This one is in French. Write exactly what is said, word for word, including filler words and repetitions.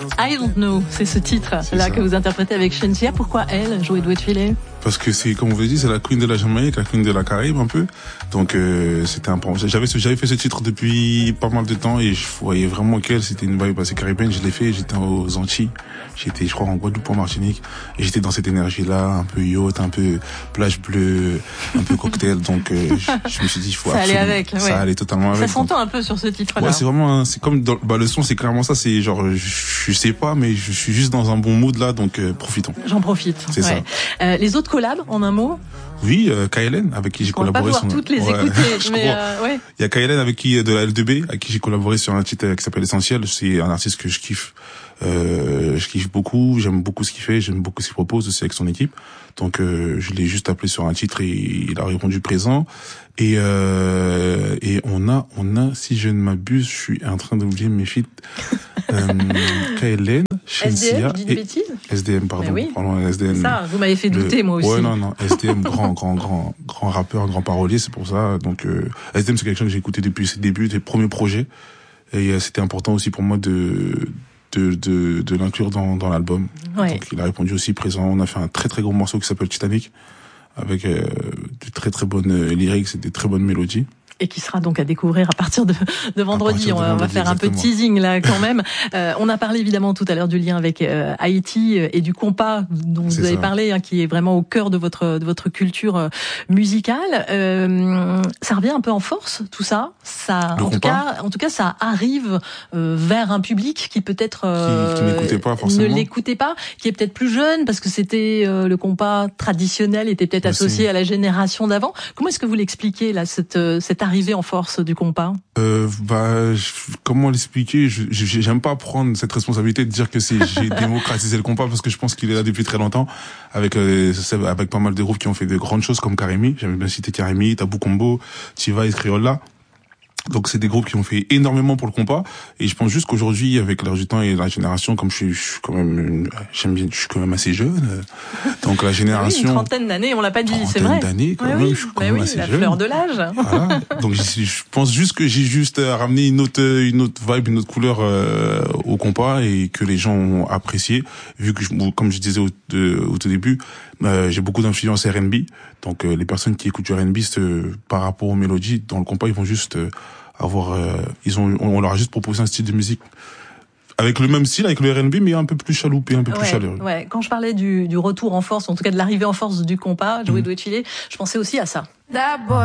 I Don't Know, c'est ce titre-là que vous interprétez avec Shenseea. Pourquoi elle, Joey Douet-Filet? Parce que c'est, comme on vous dit, c'est la queen de la Jamaïque, la queen de la Caraïbe un peu. Donc euh, c'était important. J'avais ce, j'avais fait ce titre depuis pas mal de temps et je voyais vraiment qu'elle, c'était une vibe assez caribéenne. Je l'ai fait, j'étais aux Antilles, j'étais, je crois, en Guadeloupe, en Martinique, et j'étais dans cette énergie-là, un peu yacht, un peu plage bleue, un peu cocktail. Donc euh, je, je me suis dit, il faut ça allait avec, ça ouais. allait totalement avec. Ça s'entend un peu sur ce titre-là. Ouais, c'est vraiment, un, c'est comme dans, bah le son, c'est clairement ça. C'est genre, je, je sais pas, mais je suis juste dans un bon mood là, donc euh, profitons. J'en profite. C'est ouais. ça. Euh, les autres collabs, en un mot? Oui, euh, K L N, avec qui j'ai On collaboré. On va pas pouvoir toutes les ouais. écouter, mais euh, ouais. Il y a K L N avec qui, de la L deux B, avec qui j'ai collaboré sur un titre qui s'appelle Essentiel. C'est un artiste que je kiffe. Euh, je kiffe beaucoup, j'aime beaucoup ce qu'il fait, j'aime beaucoup ce qu'il propose aussi avec son équipe. Donc euh, je l'ai juste appelé sur un titre et il a répondu présent. Et euh, et on a on a si je ne m'abuse, je suis en train d'oublier mes feats. euh, K L N, Shenseea, S D M, je dis des bêtises. S D M, pardon, oui. pardon, S D M. Ça, vous m'avez fait douter le, moi aussi. Ouais, non, non, S D M, grand, grand, grand, grand rappeur, grand parolier, c'est pour ça. Donc euh, S D M, c'est quelqu'un que j'ai écouté depuis ses débuts, des premiers projets, et euh, c'était important aussi pour moi de de de, de l'inclure dans dans l'album. Ouais. Donc il a répondu aussi présent. On a fait un très très gros morceau qui s'appelle Titanic, avec euh, de très très bonnes euh, lyrics et des très bonnes mélodies. Et qui sera donc à découvrir à partir de, de vendredi. De on, va, vendredi, on va faire exactement. un peu de teasing là quand même. Euh, on a parlé évidemment tout à l'heure du lien avec euh, Haïti et du compas dont C'est vous avez ça. parlé, hein, qui est vraiment au cœur de votre de votre culture euh, musicale. Euh, ça revient un peu en force tout ça. Ça, Le en tout compas cas, en tout cas, ça arrive euh, vers un public qui peut-être euh, Qui- qui n'écoutait pas forcément. ne l'écoutait pas, qui est peut-être plus jeune parce que c'était euh, le compas traditionnel était peut-être Aussi. associé à la génération d'avant. Comment est-ce que vous l'expliquez là cette euh, cette arrivée en force du compas? Euh, bah, je- comment l'expliquer? Je, je- j'aime pas prendre cette responsabilité de dire que c'est j'ai démocratisé le compas parce que je pense qu'il est là depuis très longtemps avec euh, c'est- avec pas mal de groupes qui ont fait de grandes choses comme Karimi. J'aime bien citer Karimi, Tabou Combo, Tiva et Criolla. Donc c'est des groupes qui ont fait énormément pour le compas et je pense juste qu'aujourd'hui avec l'air du temps et la génération, comme je suis, je suis quand même j'aime bien je suis quand même assez jeune, euh, donc la Oui, génération une trentaine d'années, on l'a pas dit, c'est vrai. trentaine d'années quand Oui, même, oui, je suis quand bah même oui, assez la jeune. fleur de l'âge. Voilà. Donc je, je pense juste que j'ai juste euh, ramené une autre une autre vibe, une autre couleur euh, au compas et que les gens ont apprécié vu que je, comme je disais au, de, au tout début, euh, j'ai beaucoup d'influence R and B. Donc euh, les personnes qui écoutent du R and B euh, par rapport aux mélodies dans le compas, ils vont juste euh, avoir euh, ils ont on leur a juste proposé un style de musique avec le même style, avec le R and B, mais un peu plus chaloupé, un peu Ouais, plus chaleureux. ouais. Quand je parlais du, du retour en force, en tout cas de l'arrivée en force du compas, Joey Douet-Filet, je pensais aussi à ça.